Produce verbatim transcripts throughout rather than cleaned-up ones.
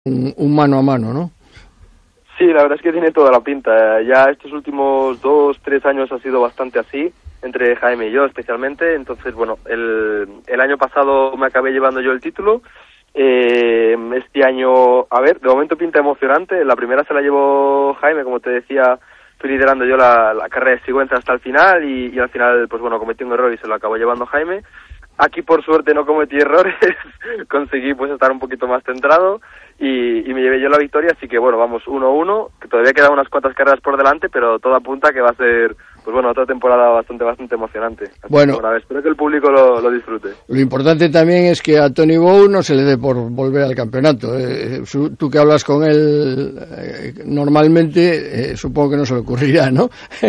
un, un mano a mano, ¿no? Sí, la verdad es que tiene toda la pinta. Ya estos últimos dos, tres años ha sido bastante así, entre Jaime y yo especialmente. Entonces, bueno, el, el año pasado me acabé llevando yo el título. Eh, este año, a ver, de momento pinta emocionante. La primera se la llevó Jaime, como te decía, estoy liderando yo la, la carrera de Sigüenza hasta el final y, y al final, pues bueno, cometí un error y se lo acabó llevando Jaime. Aquí por suerte no cometí errores, conseguí pues estar un poquito más centrado y, y me llevé yo la victoria, así que bueno, vamos uno a uno, que todavía quedan unas cuantas carreras por delante, pero todo apunta que va a ser, pues bueno, otra temporada bastante, bastante emocionante. Así bueno, que, bueno, espero que el público lo, lo disfrute. Lo importante también es que a Tony Bow no se le dé por volver al campeonato. Eh, su, tú que hablas con él eh, normalmente, eh, supongo que no se le ocurrirá, ¿no?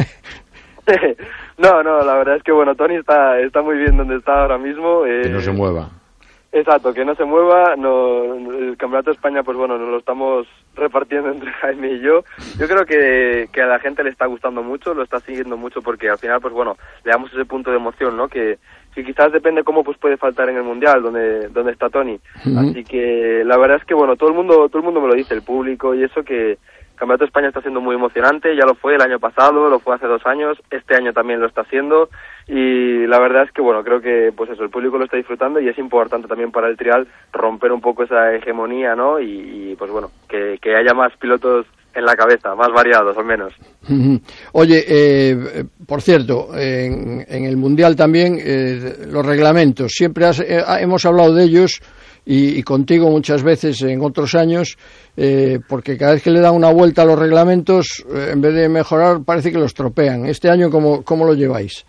No, no, la verdad es que bueno, Tony está está muy bien donde está ahora mismo. Eh, que no se mueva. Exacto, que no se mueva. No, el Campeonato de España, pues bueno, nos lo estamos repartiendo entre Jaime y yo. Yo creo que, que a la gente le está gustando mucho, lo está siguiendo mucho porque al final, pues bueno, le damos ese punto de emoción, ¿no? Que, que quizás depende cómo pues puede faltar en el Mundial, donde donde está Tony. Uh-huh. Así que la verdad es que bueno, todo el mundo todo el mundo me lo dice, el público y eso, que el Campeonato de España está siendo muy emocionante, ya lo fue el año pasado, lo fue hace dos años, este año también lo está haciendo y la verdad es que bueno, creo que pues eso, el público lo está disfrutando y es importante también para el trial romper un poco esa hegemonía, ¿no? Y, y pues bueno, que, que haya más pilotos en la cabeza, más variados al menos. Oye, eh, por cierto, en, en el Mundial también eh, los reglamentos, siempre has, eh, hemos hablado de ellos y, y contigo muchas veces en otros años, eh, porque cada vez que le dan una vuelta a los reglamentos, eh, en vez de mejorar, parece que los tropean. Este año, ¿cómo, cómo lo lleváis?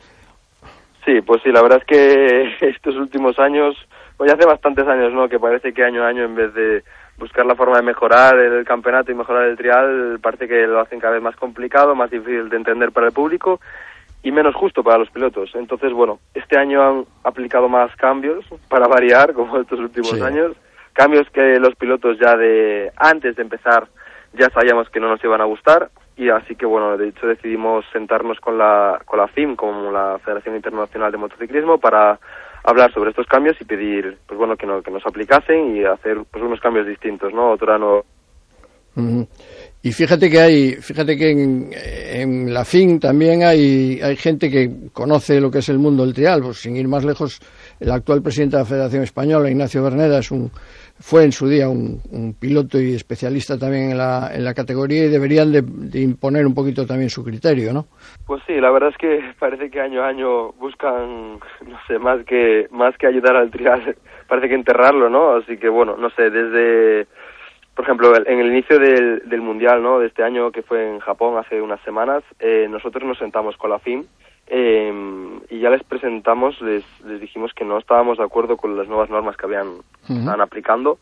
Sí, pues sí, la verdad es que estos últimos años, pues ya hace bastantes años, ¿no?, que parece que año a año, en vez de buscar la forma de mejorar el campeonato y mejorar el trial, parece que lo hacen cada vez más complicado, más difícil de entender para el público y menos justo para los pilotos. Entonces, bueno, este año han aplicado más cambios para variar, como estos últimos sí. años, cambios que los pilotos ya de antes de empezar ya sabíamos que no nos iban a gustar, y así que bueno, de hecho decidimos sentarnos con la con la F I M, como la Federación Internacional de Motociclismo, para hablar sobre estos cambios y pedir, pues bueno, que, no, que nos aplicasen y hacer pues unos cambios distintos, ¿no? Otra no. Uh-huh. Y fíjate que hay, fíjate que en, en la F I M también hay hay gente que conoce lo que es el mundo del trial. Pues sin ir más lejos, el actual presidente de la Federación Española, Ignacio Berneda, es un fue en su día un, un piloto y especialista también en la en la categoría, y deberían de, de imponer un poquito también su criterio, ¿no? Pues sí, la verdad es que parece que año a año buscan, no sé, más que más que ayudar al trial, parece que enterrarlo, ¿no? Así que bueno, no sé, desde, por ejemplo, en el inicio del, del Mundial, ¿no?, de este año, que fue en Japón hace unas semanas, eh, nosotros nos sentamos con la F I M eh, y ya les presentamos, les, les dijimos que no estábamos de acuerdo con las nuevas normas que habían uh-huh. estaban aplicando.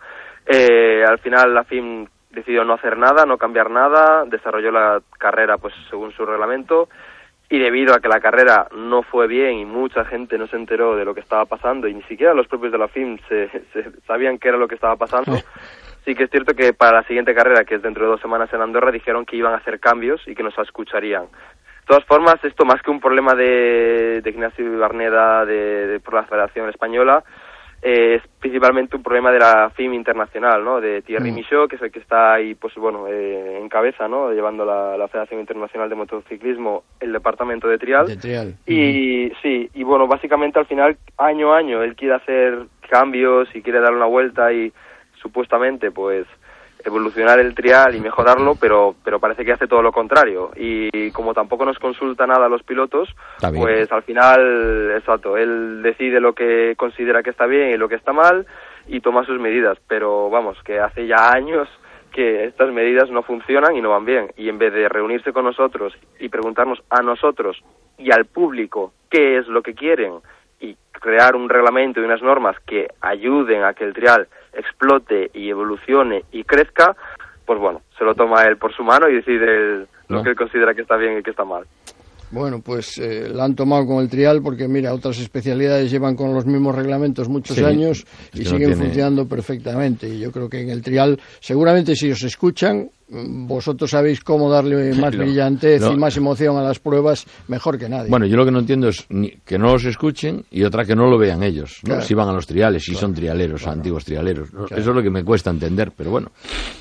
Eh, al final la F I M decidió no hacer nada, no cambiar nada, desarrolló la carrera pues según su reglamento, y debido a que la carrera no fue bien y mucha gente no se enteró de lo que estaba pasando, y ni siquiera los propios de la F I M se, se sabían qué era lo que estaba pasando, sí que es cierto que para la siguiente carrera, que es dentro de dos semanas en Andorra, dijeron que iban a hacer cambios y que nos escucharían. De todas formas, esto más que un problema de, de Ignacio Barneda de, de, por la Federación Española, eh, es principalmente un problema de la F I M internacional, ¿no?, de Thierry mm. Michaud, que es el que está ahí, pues bueno, eh, en cabeza, ¿no?, llevando la, la Federación Internacional de Motociclismo, el departamento de trial. De trial. Y mm. sí, y bueno, básicamente al final, año a año, él quiere hacer cambios y quiere dar una vuelta y supuestamente, pues, evolucionar el trial y mejorarlo, pero pero parece que hace todo lo contrario, y como tampoco nos consulta nada a los pilotos, pues al final, exacto, él decide lo que considera que está bien y lo que está mal y toma sus medidas, pero vamos, que hace ya años que estas medidas no funcionan y no van bien, y en vez de reunirse con nosotros y preguntarnos a nosotros y al público qué es lo que quieren y crear un reglamento y unas normas que ayuden a que el trial explote y evolucione y crezca, pues bueno, se lo toma él por su mano y decide el, lo no. que él considera que está bien y que está mal. Bueno, pues eh, la han tomado con el trial porque, mira, otras especialidades llevan con los mismos reglamentos muchos sí, años y siguen no tiene... funcionando perfectamente. Y yo creo que en el trial, seguramente si os escuchan, vosotros sabéis cómo darle más no, brillantez no. y más emoción a las pruebas mejor que nadie. Bueno, yo lo que no entiendo es ni, que no los escuchen y otra que no lo vean ellos, ¿no? Claro. Si van a los triales, si Claro. son trialeros, Claro. antiguos trialeros. ¿no? Claro. Eso es lo que me cuesta entender, pero bueno.